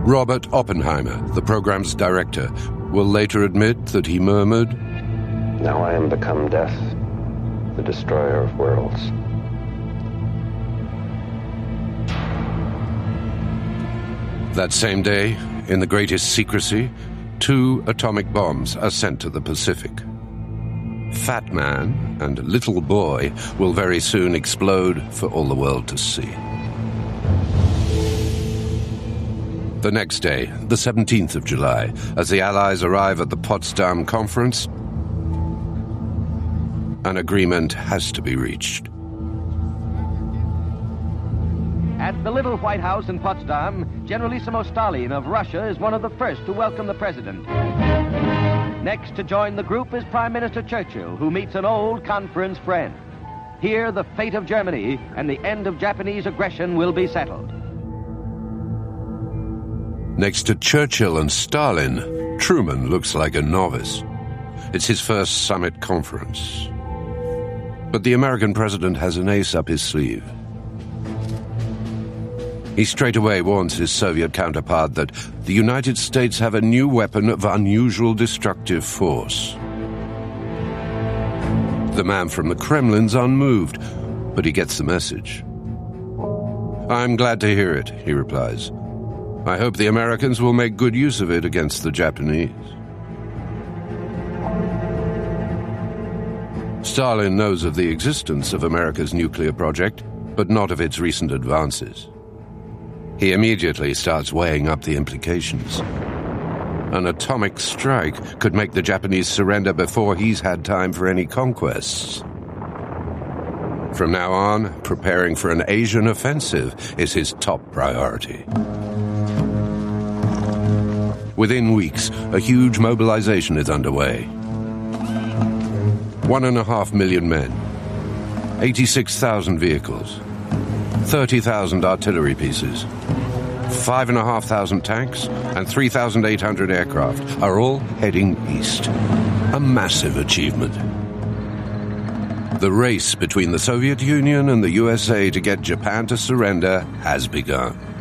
Robert Oppenheimer, the program's director, will later admit that he murmured, "Now I am become death, the destroyer of worlds." That same day, in the greatest secrecy, 2 atomic bombs are sent to the Pacific. Fat Man and Little Boy will very soon explode for all the world to see. The next day, the 17th of July, as the Allies arrive at the Potsdam Conference, an agreement has to be reached. At the Little White House in Potsdam, Generalissimo Stalin of Russia is one of the first to welcome the president. Next to join the group is Prime Minister Churchill, who meets an old conference friend. Here, the fate of Germany and the end of Japanese aggression will be settled. Next to Churchill and Stalin, Truman looks like a novice. It's his first summit conference. But the American president has an ace up his sleeve. He straight away warns his Soviet counterpart that the United States have a new weapon of unusual destructive force. The man from the Kremlin's unmoved, but he gets the message. "I'm glad to hear it," he replies. "I hope the Americans will make good use of it against the Japanese." Stalin knows of the existence of America's nuclear project, but not of its recent advances. He immediately starts weighing up the implications. An atomic strike could make the Japanese surrender before he's had time for any conquests. From now on, preparing for an Asian offensive is his top priority. Within weeks, a huge mobilization is underway. 1.5 million men, 86,000 vehicles, 30,000 artillery pieces, 5,500 tanks, and 3,800 aircraft are all heading east. A massive achievement. The race between the Soviet Union and the USA to get Japan to surrender has begun.